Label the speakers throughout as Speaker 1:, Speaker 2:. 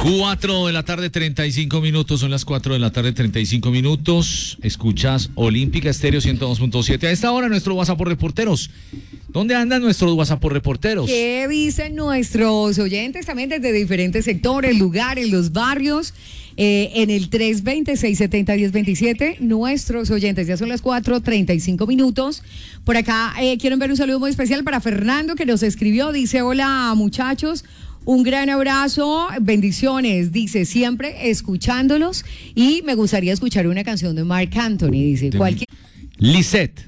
Speaker 1: 4 de la tarde, 35 minutos, son las 4 de la tarde, 35 minutos. Escuchas Olímpica Estéreo 102.7. A esta hora, nuestro WhatsApp por reporteros. ¿Dónde andan nuestros WhatsApp por reporteros?
Speaker 2: ¿Qué dicen nuestros oyentes también desde diferentes sectores, lugares, los barrios? En el 320-670-1027, nuestros oyentes, ya son las 4:35 minutos. Por acá quiero enviar un saludo muy especial para Fernando, que nos escribió, dice: hola muchachos, un gran abrazo, bendiciones, dice, siempre escuchándolos, y me gustaría escuchar una canción de Marc Anthony, dice. Cualquier...
Speaker 1: Lisette.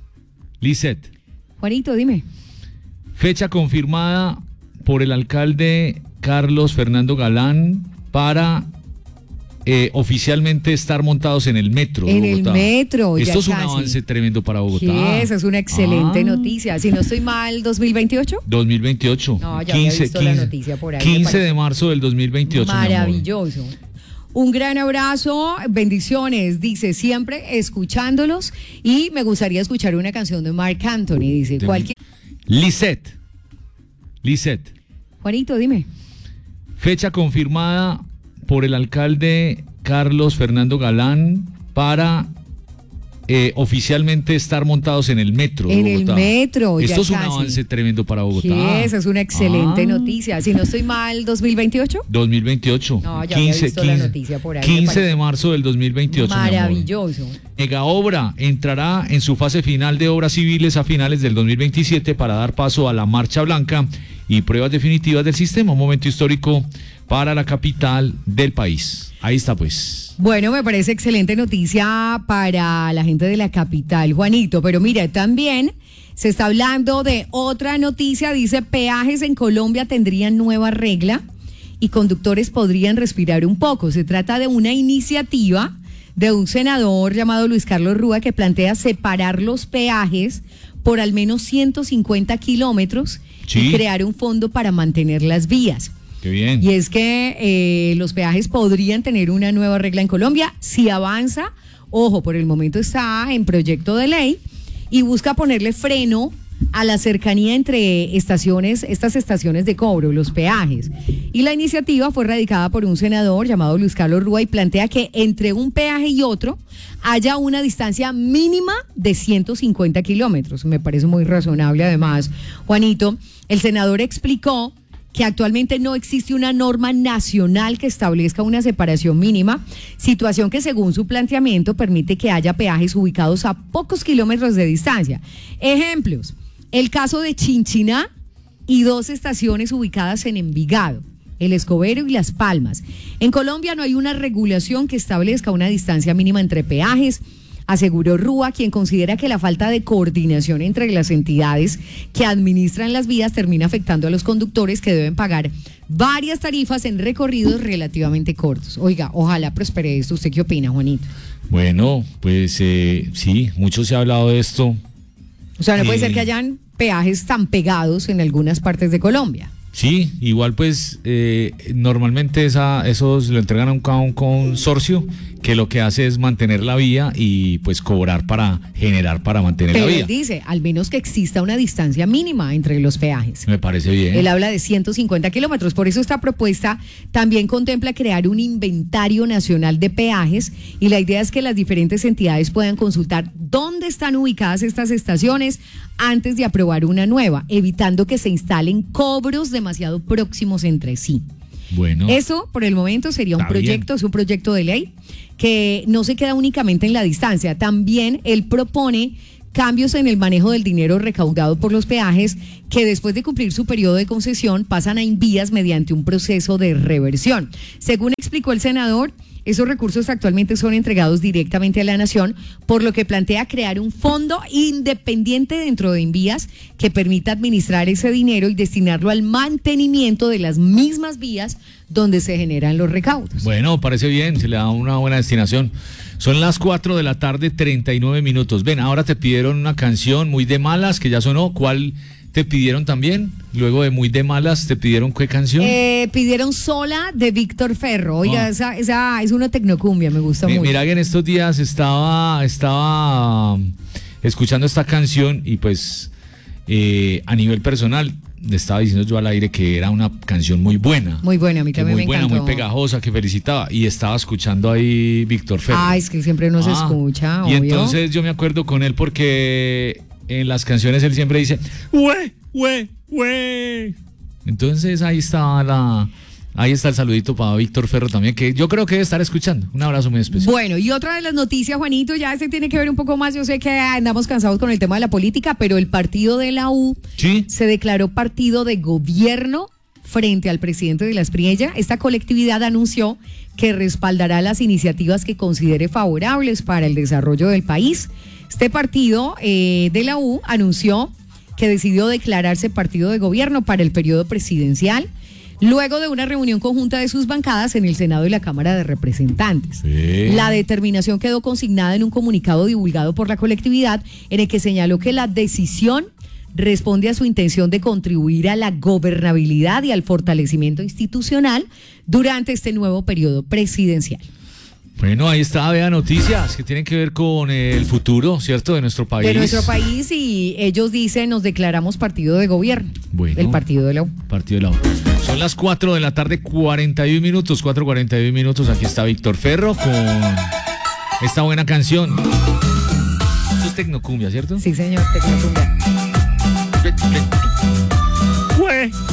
Speaker 2: Juanito, dime.
Speaker 1: Fecha confirmada por el alcalde Carlos Fernando Galán para oficialmente estar montados en el metro de Bogotá.
Speaker 2: En el metro,
Speaker 1: Esto
Speaker 2: ya
Speaker 1: es un
Speaker 2: casi.
Speaker 1: avance tremendo para Bogotá.
Speaker 2: Sí, esa es una excelente noticia. Si no estoy mal, ¿2028?
Speaker 1: 2028.
Speaker 2: No, ya había visto la noticia por ahí.
Speaker 1: 15 de marzo del 2028.
Speaker 2: Maravilloso. Un gran abrazo, bendiciones, dice, siempre escuchándolos, y me gustaría escuchar una canción de Marc Anthony, dice. Cualquier...
Speaker 1: Lisette.
Speaker 2: Juanito, dime.
Speaker 1: Fecha confirmada por el alcalde Carlos Fernando Galán para oficialmente estar montados en el metro de Bogotá.
Speaker 2: En el metro,
Speaker 1: Esto
Speaker 2: ya
Speaker 1: es un
Speaker 2: casi.
Speaker 1: avance tremendo para Bogotá.
Speaker 2: Sí, esa es una excelente noticia. Si no estoy mal, ¿2028?
Speaker 1: 2028.
Speaker 2: No, ya había visto la noticia por ahí.
Speaker 1: 15 de marzo del 2028.
Speaker 2: Maravilloso.
Speaker 1: Mega obra entrará en su fase final de obras civiles a finales del 2027 para dar paso a la Marcha Blanca y pruebas definitivas del sistema. Un momento histórico para la capital del país. Ahí está, pues.
Speaker 2: Bueno, me parece excelente noticia para la gente de la capital, Juanito. Pero mira, también se está hablando de otra noticia. Dice: peajes en Colombia tendrían nueva regla y conductores podrían respirar un poco. Se trata de una iniciativa de un senador llamado Luis Carlos Rúa, que plantea separar los peajes por al menos 150 kilómetros y crear un fondo para mantener las vías.
Speaker 1: Qué bien.
Speaker 2: Y es que los peajes podrían tener una nueva regla en Colombia si avanza. Ojo, por el momento está en proyecto de ley y busca ponerle freno a la cercanía entre estas estaciones de cobro, los peajes. Y la iniciativa fue radicada por un senador llamado Luis Carlos Rúa y plantea que entre un peaje y otro haya una distancia mínima de 150 kilómetros. Me parece muy razonable. Además, Juanito, el senador explicó que actualmente no existe una norma nacional que establezca una separación mínima, situación que según su planteamiento permite que haya peajes ubicados a pocos kilómetros de distancia. Ejemplos: el caso de Chinchiná y 2 estaciones ubicadas en Envigado, El Escobedo y Las Palmas. En Colombia no hay una regulación que establezca una distancia mínima entre peajes, aseguró Rúa, quien considera que la falta de coordinación entre las entidades que administran las vías termina afectando a los conductores, que deben pagar varias tarifas en recorridos relativamente cortos. Oiga, ojalá prospere esto. ¿Usted qué opina, Juanito?
Speaker 1: Bueno, pues sí, mucho se ha hablado de esto.
Speaker 2: O sea, no puede ser que hayan peajes tan pegados en algunas partes de Colombia.
Speaker 1: Sí, igual pues normalmente esos lo entregan a un consorcio que lo que hace es mantener la vía y pues cobrar para mantener la vía.
Speaker 2: Pero él dice, al menos que exista una distancia mínima entre los peajes.
Speaker 1: Me parece bien.
Speaker 2: Él habla de 150 kilómetros. Por eso esta propuesta también contempla crear un inventario nacional de peajes, y la idea es que las diferentes entidades puedan consultar dónde están ubicadas estas estaciones antes de aprobar una nueva, evitando que se instalen cobros demasiado próximos entre sí.
Speaker 1: Bueno,
Speaker 2: eso por el momento sería un proyecto, es un proyecto de ley que no se queda únicamente en la distancia. También él propone cambios en el manejo del dinero recaudado por los peajes, que después de cumplir su periodo de concesión pasan a Invías mediante un proceso de reversión. Según explicó el senador, esos recursos actualmente son entregados directamente a la nación, por lo que plantea crear un fondo independiente dentro de Invías que permita administrar ese dinero y destinarlo al mantenimiento de las mismas vías donde se generan los recaudos.
Speaker 1: Bueno, parece bien, se le da una buena destinación. Son las 4 de la tarde, 39 minutos. Ven, ahora te pidieron una canción muy de malas que ya sonó. ¿Cuál te pidieron también? Luego de muy de malas, ¿te pidieron qué canción?
Speaker 2: Pidieron Sola de Víctor Ferro. Oiga, esa es una tecnocumbia, me gusta mucho.
Speaker 1: Mira que en estos días estaba escuchando esta canción y pues a nivel personal le estaba diciendo yo al aire que era una canción muy buena.
Speaker 2: Muy buena, a mí
Speaker 1: que
Speaker 2: también
Speaker 1: muy
Speaker 2: me
Speaker 1: buena,
Speaker 2: encantó.
Speaker 1: muy pegajosa, que felicitaba. Y estaba escuchando ahí Víctor Ferro.
Speaker 2: Ah, es que siempre no se escucha,
Speaker 1: Y
Speaker 2: obvio.
Speaker 1: entonces yo me acuerdo con él porque en las canciones él siempre dice, ¡Hue! Entonces ahí está el saludito para Víctor Ferro también, que yo creo que debe estar escuchando. Un abrazo muy especial.
Speaker 2: Bueno, y otra de las noticias, Juanito, ya se tiene que ver un poco más. Yo sé que andamos cansados con el tema de la política, pero el partido de la U
Speaker 1: ¿Sí?
Speaker 2: se declaró partido de gobierno frente al presidente de la Espriella. Esta colectividad anunció que respaldará las iniciativas que considere favorables para el desarrollo del país. Este partido de la U anunció que decidió declararse partido de gobierno para el periodo presidencial, luego de una reunión conjunta de sus bancadas en el Senado y la Cámara de Representantes.
Speaker 1: Sí.
Speaker 2: La determinación quedó consignada en un comunicado divulgado por la colectividad, en el que señaló que la decisión responde a su intención de contribuir a la gobernabilidad y al fortalecimiento institucional durante este nuevo periodo presidencial.
Speaker 1: Bueno, ahí está, vea, noticias que tienen que ver con el futuro, ¿cierto?, de nuestro país.
Speaker 2: De nuestro país, y ellos dicen, nos declaramos partido de gobierno.
Speaker 1: Bueno.
Speaker 2: Del partido de la U.
Speaker 1: Partido de la U. Son las 4 de la tarde, 41 minutos, 4:41 minutos. Aquí está Víctor Ferro con esta buena canción. Esto es tecnocumbia, ¿cierto?
Speaker 2: Sí, señor, Tecnocumbia.
Speaker 1: ¡Hue!